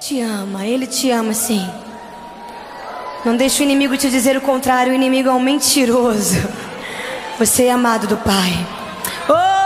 Ele te ama sim. Não deixe o inimigo te dizer o contrário, o inimigo é um mentiroso. Você é amado do Pai. Oh!